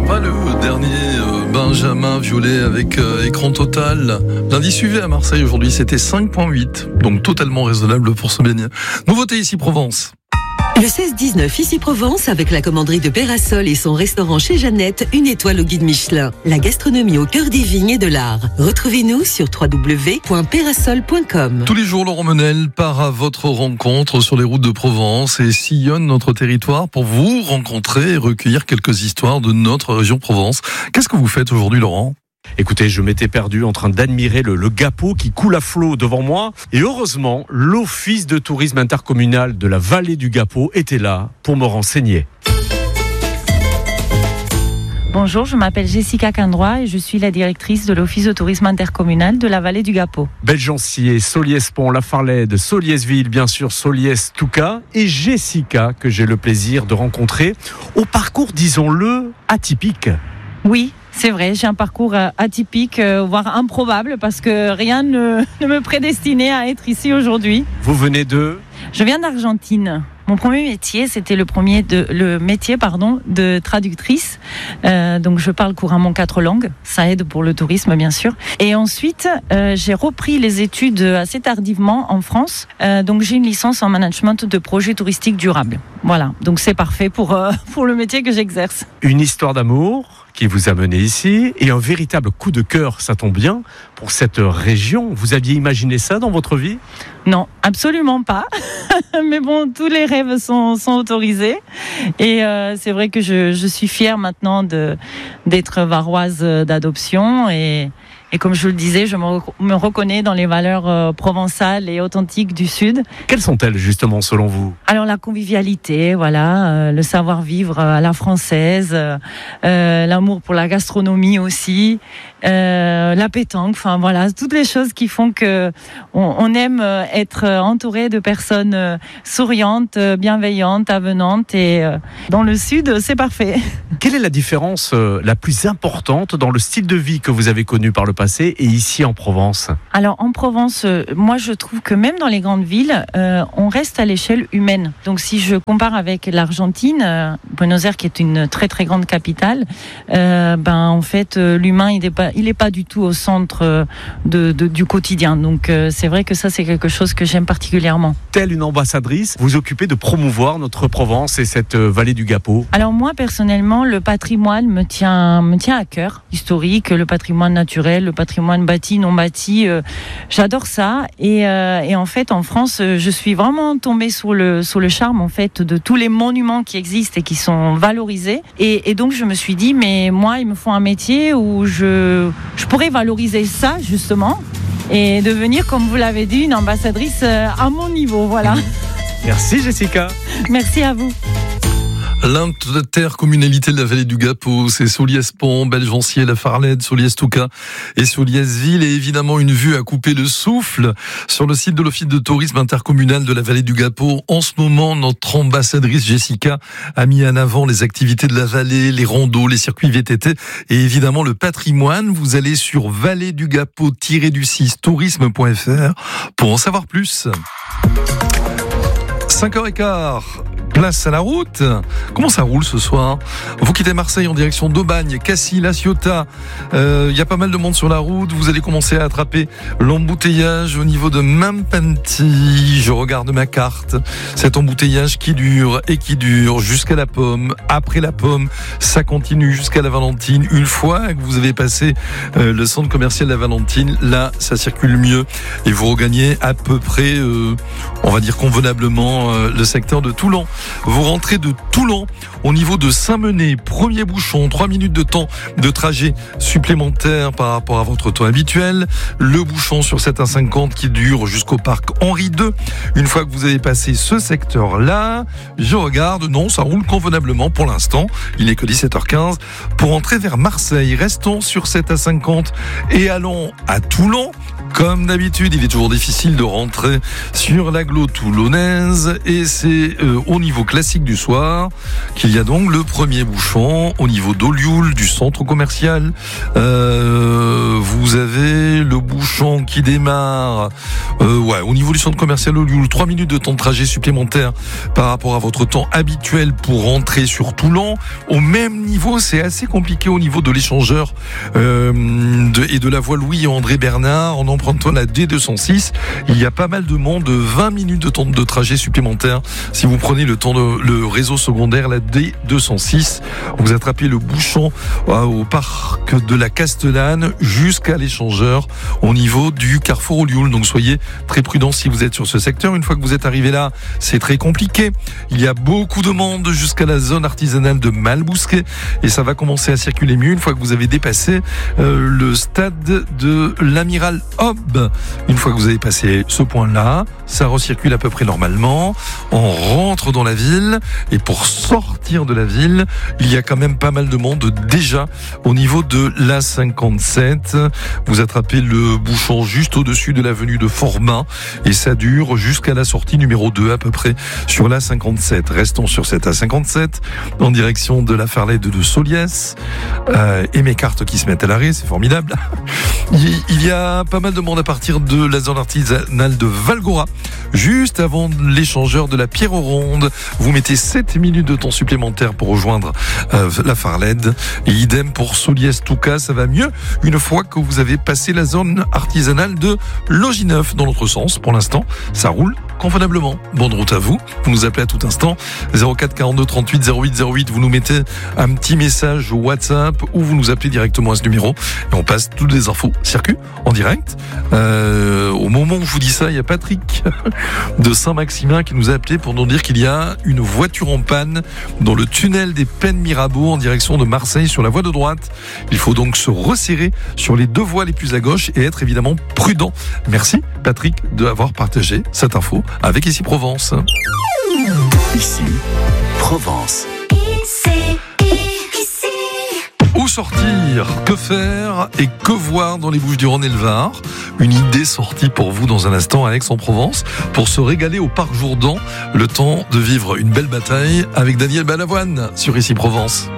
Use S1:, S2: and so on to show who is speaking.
S1: Pas le dernier Benjamin Violet avec écran total. L'indice UV à Marseille aujourd'hui c'était 5,8, donc totalement raisonnable pour se baigner. Nouveauté ici Provence.
S2: Le 16-19 ici Provence avec la commanderie de Pérasol et son restaurant chez Jeannette, une étoile au guide Michelin. La gastronomie au cœur des vignes et de l'art. Retrouvez-nous sur www.perasol.com.
S1: Tous les jours, Laurent Menel part à votre rencontre sur les routes de Provence et sillonne notre territoire pour vous rencontrer et recueillir quelques histoires de notre région Provence. Qu'est-ce que vous faites aujourd'hui, Laurent ?
S3: Écoutez, je m'étais perdu en train d'admirer le Gapeau qui coule à flot devant moi. Et heureusement, l'Office de tourisme intercommunal de la vallée du Gapeau était là pour me renseigner.
S4: Bonjour, je m'appelle Jessica Candroy et je suis la directrice de l'Office de tourisme intercommunal de la vallée du Gapeau.
S3: Belgencier, Soliès-Pont, Lafarlède, Soliès-Ville, bien sûr, Soliès-Touca et Jessica que j'ai le plaisir de rencontrer au parcours, disons-le, atypique.
S4: Oui, c'est vrai, j'ai un parcours atypique, voire improbable, parce que rien ne me prédestinait à être ici aujourd'hui.
S3: Vous venez de ?
S4: Je viens d'Argentine. Mon premier métier, c'était le métier de traductrice. Donc je parle couramment 4 langues. Ça aide pour le tourisme, bien sûr. Et ensuite, j'ai repris les études assez tardivement en France. Donc j'ai une licence en management de projets touristiques durables. Voilà. Donc c'est parfait pour le métier que j'exerce.
S3: Une histoire d'amour qui vous a mené ici et un véritable coup de cœur, ça tombe bien, pour cette région. Vous aviez imaginé ça dans votre vie ?
S4: Non, absolument pas. Mais bon, tous les rêves sont autorisés. Et c'est vrai que je suis fière maintenant d'être varoise d'adoption. Et comme je le disais, je me reconnais dans les valeurs provençales et authentiques du Sud.
S3: Quelles sont-elles justement selon vous ?
S4: Alors la convivialité, voilà, le savoir-vivre à la française, l'amour pour la gastronomie aussi, la pétanque, enfin voilà, toutes les choses qui font que on aime être entouré de personnes souriantes, bienveillantes, avenantes et dans le Sud, c'est parfait.
S3: Quelle est la différence la plus importante dans le style de vie que vous avez connu par le passé et ici en Provence ?
S4: Alors en Provence, moi je trouve que même dans les grandes villes, on reste à l'échelle humaine. Donc si je compare avec l'Argentine, Buenos Aires qui est une très très grande capitale, en fait l'humain il est pas du tout au centre du quotidien. Donc c'est vrai que ça c'est quelque chose que j'aime particulièrement.
S3: Telle une ambassadrice, vous occupez de promouvoir notre Provence et cette vallée du Gapeau.
S4: Alors moi personnellement, le patrimoine me tient à cœur, historique, le patrimoine naturel, le patrimoine bâti, non bâti, j'adore ça et en fait en France je suis vraiment tombée sous le charme en fait de tous les monuments qui existent et qui sont valorisés et donc je me suis dit mais moi il me faut un métier où je pourrais valoriser ça justement et devenir comme vous l'avez dit une ambassadrice à mon niveau, voilà.
S3: Merci Jessica.
S4: Merci à vous.
S1: L'intercommunalité de la vallée du Gapeau, c'est Soliès-Pont, Belgencier, Lafarlède, Soliès-Touca et Soliès-Ville. Et évidemment, une vue à couper le souffle sur le site de l'Office de tourisme intercommunal de la vallée du Gapeau. En ce moment, notre ambassadrice Jessica a mis en avant les activités de la vallée, les randos, les circuits VTT et évidemment le patrimoine. Vous allez sur valledugapeau-du6 tourisme.fr pour en savoir plus. 5h15. Place à la route. Comment ça roule ce soir ? Vous quittez Marseille en direction d'Aubagne, Cassis, La Ciotat. Il y a pas mal de monde sur la route. Vous allez commencer à attraper l'embouteillage au niveau de Mampenti. Je regarde ma carte. Cet embouteillage qui dure jusqu'à la Pomme. Après la Pomme, ça continue jusqu'à la Valentine. Une fois que vous avez passé le centre commercial de la Valentine, là, ça circule mieux. Et vous regagnez à peu près, on va dire convenablement, le secteur de Toulon. Vous rentrez de Toulon au niveau de Saint-Menet, premier bouchon, 3 minutes de temps de trajet supplémentaire par rapport à votre temps habituel. Le bouchon sur cette A50 qui dure jusqu'au parc Henri II. Une fois que vous avez passé ce secteur-là, je regarde, non, ça roule convenablement pour l'instant. Il n'est que 17h15. Pour entrer vers Marseille, restons sur cette A50 et allons à Toulon. Comme d'habitude, il est toujours difficile de rentrer sur l'agglo toulonnaise et c'est au niveau niveau classique du soir qu'il y a donc le premier bouchon au niveau d'Olioul, du centre commercial. Vous avez le bouchon qui démarre au niveau du centre commercial Olioul, 3 minutes de temps de trajet supplémentaire par rapport à votre temps habituel pour rentrer sur Toulon. Au même niveau, c'est assez compliqué au niveau de l'échangeur et de la voie Louis-André Bernard en empruntant la D206. Il y a pas mal de monde, 20 minutes de temps de trajet supplémentaire si vous prenez le réseau secondaire, la D206. Vous attrapez le bouchon au parc de la Castellane jusqu'à l'échangeur au niveau du carrefour Olioul. Donc soyez très prudents si vous êtes sur ce secteur. Une fois que vous êtes arrivé là, c'est très compliqué. Il y a beaucoup de monde jusqu'à la zone artisanale de Malbousquet et ça va commencer à circuler mieux une fois que vous avez dépassé le stade de l'Amiral Hobb. Une fois que vous avez passé ce point-là, ça recircule à peu près normalement. On rentre dans la ville et pour sortir de la ville, il y a quand même pas mal de monde déjà au niveau de l'A57. Vous attrapez le bouchon juste au-dessus de l'avenue de Forbin et ça dure jusqu'à la sortie numéro 2 à peu près sur l'A57. Restons sur cette A57 en direction de la Farlède de Soliès et mes cartes qui se mettent à l'arrêt, c'est formidable. Il y a pas mal de monde à partir de la zone artisanale de Valgora, juste avant l'échangeur de la Pierre-Ronde. Vous mettez 7 minutes de temps supplémentaire pour rejoindre la Farlède. Et idem pour Soliès-Touca, ça va mieux une fois que vous avez passé la zone artisanale de Logineuf. Dans l'autre sens, pour l'instant, ça roule convenablement. Bonne route à vous. Vous nous appelez à tout instant 04 42 38 08 08. Vous nous mettez un petit message au WhatsApp ou vous nous appelez directement à ce numéro et on passe toutes les infos circuit en direct. Au moment où je vous dis ça, il y a Patrick de Saint-Maximin qui nous a appelé pour nous dire qu'il y a une voiture en panne dans le tunnel des Pennes Mirabeau en direction de Marseille sur la voie de droite. Il faut donc se resserrer sur les deux voies les plus à gauche et être évidemment prudent. Merci Patrick d'avoir partagé cette info avec Ici Provence.
S5: Ici Provence.
S1: Où sortir, que faire et que voir dans les Bouches-du-Rhône et le Var? Une idée sortie pour vous dans un instant à Aix-en-Provence pour se régaler au Parc Jourdan, le temps de vivre une belle bataille avec Daniel Balavoine sur Ici Provence.